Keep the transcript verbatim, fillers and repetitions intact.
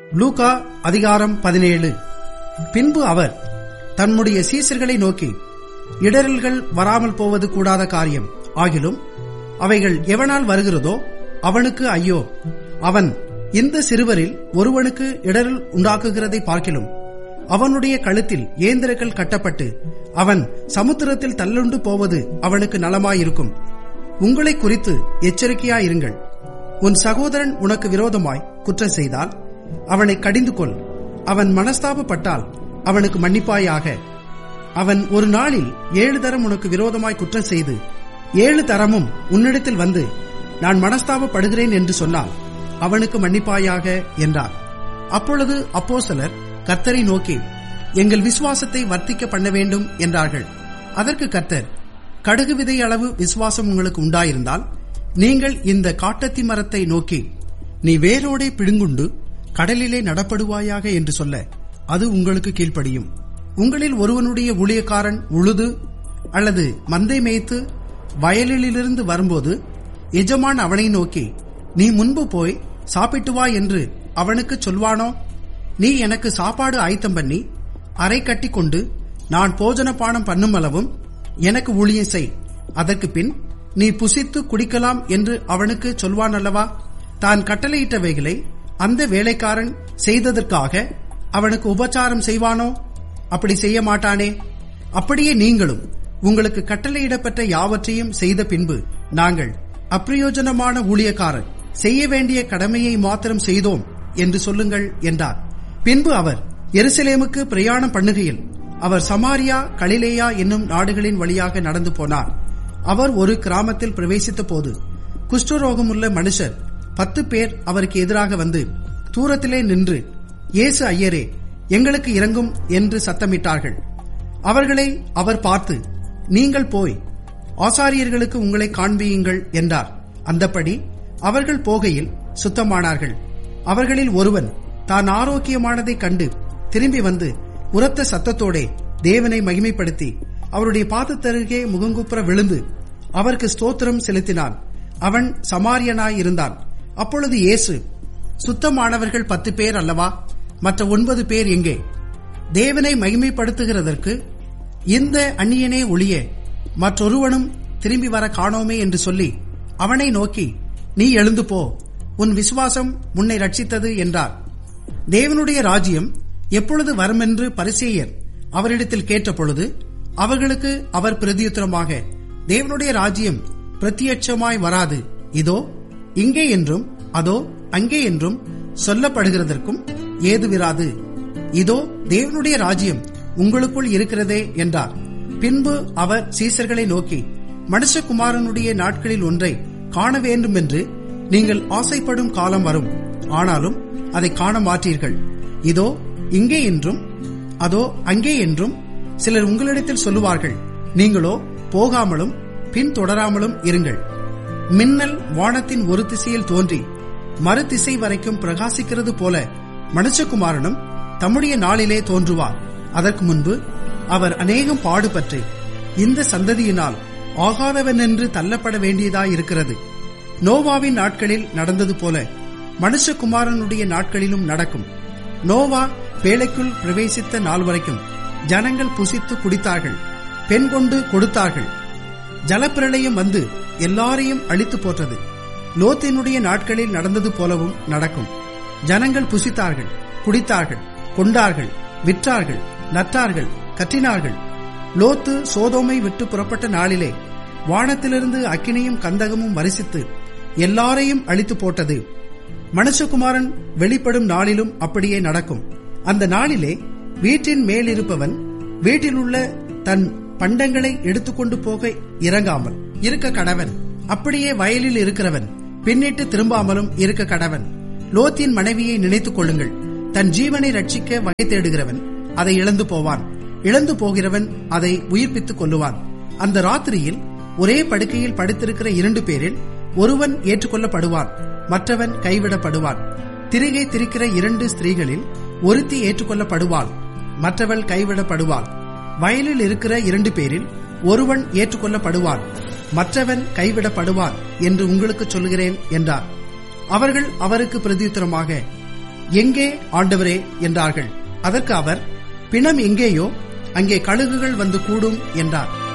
லூக்கா அதிகாரம் பதினேழு. பின்பு அவர் தம்முடைய சீசர்களை நோக்கி, இடரல்கள் வராமல் போவது கூடாத காரியம். ஆகிலும் அவைகள் எவனால் வருகிறதோ அவனுக்கு ஐயோ. அவன் இந்த சிறுவரில் ஒருவனுக்கு இடரல் உண்டாக்குகிறதை பார்க்கிலும் அவனுடைய கழுத்தில் ஏந்திரங்கள் கட்டப்பட்டு அவன் சமுத்திரத்தில் தள்ளுண்டு போவது அவனுக்கு நலமாயிருக்கும். உங்களை குறித்து எச்சரிக்கையாயிருங்கள். உன் சகோதரன் உனக்கு விரோதமாய் குற்றம் செய்தால் அவனை கடிந்து கொள். அவன் மனஸ்தாபப்பட்டால் அவனுக்கு மன்னிப்பாயாக. அவன் ஒரு நாளில் ஏழு தரம் உனக்கு விரோதமாய் குற்றம் செய்து ஏழு தரமும் உன்னிடத்தில் வந்து நான் மனஸ்தாபப்படுகிறேன் என்று சொன்னால் அவனுக்கு மன்னிப்பாயாக என்றார். அப்பொழுது அப்போஸ்தலர் கர்த்தரை நோக்கி, எங்கள் விசுவாசத்தை வர்த்திக்க பண்ண வேண்டும் என்றார்கள். அதற்கு கர்த்தர், கடுகு விதை அளவு விசுவாசம் உங்களுக்கு உண்டாயிருந்தால் நீங்கள் இந்த காட்டத்தி மரத்தை நோக்கி, நீ வேரோடே பிடுங்குண்டு கடலிலே நடப்படுவாயாக என்று சொல்ல அது உங்களுக்கு கீழ்ப்படியும். உங்களில் ஒருவனுடைய ஊழியக்காரன் உழுது அல்லது மந்தை மேய்த்து வயலிலிருந்து வரும்போது எஜமான் அவனை நோக்கி, நீ முன்பு போய் சாப்பிட்டு வா என்று அவனுக்கு சொல்வானோ? நீ எனக்கு சாப்பாடு ஆயத்தம் பண்ணி அரை கட்டி கொண்டு நான் போஜன பானம் பண்ணும் அளவும் எனக்கு ஊழியம் செய். அதற்கு பின் நீ புசித்து குடிக்கலாம் என்று அவனுக்கு சொல்வான் அல்லவா? தான் கட்டளையிட்டவைகளை அந்த வேலைக்காரன் செய்ததற்காக அவனுக்கு உபச்சாரம் செய்வானோ? அப்படி செய்ய மாட்டானே. அப்படியே நீங்களும் உங்களுக்கு கட்டளையிடப்பட்ட யாவற்றையும் செய்த பின்பு, நாங்கள் அப்பிரயோஜனமான ஊழியக்காரன், செய்ய வேண்டிய கடமையை மாத்திரம் செய்தோம் என்று சொல்லுங்கள் என்றார். பின்பு அவர் எருசலேமுக்கு பிரயாணம் பண்ணுகையில் அவர் சமாரியா கலிலேயா என்னும் நாடுகளின் வழியாக நடந்து போனார். அவர் ஒரு கிராமத்தில் பிரவேசித்த போது குஷ்டரோகமுள்ள மனுஷர் பத்து பேர் அவருக்கு எதிராக வந்து தூரத்திலே நின்று, இயேசு ஐயரே, எங்களுக்கு இரங்கும் என்று சத்தமிட்டார்கள். அவர்களை அவர் பார்த்து, நீங்கள் போய் ஆசாரியர்களுக்கு உங்களை காண்பியுங்கள் என்றார். அந்தப்படி அவர்கள் போகையில் சுத்தமானார்கள். அவர்களில் ஒருவன் தான் ஆரோக்கியமானதை கண்டு திரும்பி வந்து உரத்த சத்தத்தோடே தேவனை மகிமைப்படுத்தி அவருடைய பாதத்தருகே முகங்குப்புற விழுந்து அவருக்கு ஸ்தோத்திரம் செலுத்தினான். அவன் சமாரியனாயிருந்தான். அப்பொழுது இயேசு, சுத்தமானவர்கள் பத்து பேர் அல்லவா? மற்ற ஒன்பது பேர் எங்கே? தேவனை மகிமைப்படுத்துகிறதற்கு இந்த அந்நியனே ஒழிய மற்றொருவனும் திரும்பி வர காணோமே என்று சொல்லி அவனை நோக்கி, நீ எழுந்து போ, உன் விசுவாசம் உன்னை ரட்சித்தது என்றார். தேவனுடைய ராஜ்யம் எப்பொழுது வருமென்று பரிசேயர் அவரிடத்தில் கேட்ட பொழுது அவர்களுக்கு அவர் பிரதியுத்தரமாக, தேவனுடைய ராஜ்யம் பிரத்யட்சமாய் வராது, இதோ இங்கே என்றும் அதோ அங்கே என்றும் சொல்லப்படுகிறதற்கும் ஏதுவிராது. இதோ தேவனுடைய ராஜ்யம் உங்களுக்குள் இருக்கிறதே என்றார். பின்பு அவர் சீசர்களை நோக்கி, மனுஷகுமாரனுடைய நாட்களில் ஒன்றை காண வேண்டும் என்று நீங்கள் ஆசைப்படும் காலம் வரும், ஆனாலும் அதை காண மாட்டீர்கள். இதோ இங்கே என்றும் அதோ அங்கே என்றும் சிலர் உங்களிடத்தில் சொல்லுவார்கள். நீங்களோ போகாமலும் பின் தொடராமலும் இருங்கள். மின்னல் வானத்தின் ஒரு திசையில் தோன்றி மறு திசை வரைக்கும் பிரகாசிக்கிறது போல மனுஷகுமாரனும் தம்முடைய நாளிலே தோன்றுவார். அதற்கு முன்பு அவர் அநேகம் பாடுபட்டு இந்த சந்ததியினால் ஆகாதவன் என்று தள்ளப்பட வேண்டியதாயிருக்கிறது. நோவாவின் நாட்களில் நடந்தது போல மனுஷகுமாரனுடைய நாட்களிலும் நடக்கும். நோவா பேழைக்குள் பிரவேசித்த நாள் வரைக்கும் ஜனங்கள் புசித்து குடித்தார்கள், பெண் கொண்டு கொடுத்தார்கள். ஜலப்பிரளயம் வந்து எல்லாரையும் அழித்து போட்டது. லோத்தினுடைய நாட்களில் நடந்தது போலவும் நடக்கும். ஜனங்கள் புசித்தார்கள், குடித்தார்கள், கொண்டார்கள், விற்றார்கள், நட்டார்கள், கற்றினார்கள். லோத்து சோதோமை விட்டு புறப்பட்ட நாளிலே வானத்திலிருந்து அக்கினியும் கந்தகமும் வரிசித்து எல்லாரையும் அழித்து போட்டது. மனுஷகுமாரன் வெளிப்படும் நாளிலும் அப்படியே நடக்கும். அந்த நாளிலே வீட்டின் மேலிருப்பவன் வீட்டில் உள்ள தன் பண்டங்களை எடுத்துக்கொண்டு போக இறங்காமல் இருக்க கடவன். அப்படியே வயலில் இருக்கிறவன் பின்னிட்டு திரும்பாமலும் இருக்க கடவன். லோத்தின் மனைவியை நினைத்துக் கொள்ளுங்கள். தன் ஜீவனை ரட்சிக்க வகை தேடுகிறவன் அதை இழந்து போவான், இழந்து போகிறவன் அதை உயிர்ப்பித்துக் கொள்ளுவான். அந்த ராத்திரியில் ஒரே படுக்கையில் படுத்திருக்கிற இரண்டு பேரில் ஒருவன் ஏற்றுக்கொள்ளப்படுவான், மற்றவன் கைவிடப்படுவான். திரிகை திரிக்கிற இரண்டு ஸ்திரீகளில் ஒருத்தி ஏற்றுக்கொள்ளப்படுவாள், மற்றவள் கைவிடப்படுவாள். வயலில் இருக்கிற இரண்டு பேரில் ஒருவன் ஏற்றுக்கொள்ளப்படுவான், மற்றவன் கைவிடப்படுவான் என்று உங்களுக்கு சொல்கிறேன் என்றார். அவர்கள் அவருக்கு பிரதியுத்தரமாக, எங்கே ஆண்டவரே என்றார்கள். அதற்கு அவர், பிணம் எங்கேயோ அங்கே கழுகுகள் வந்து கூடும் என்றார்.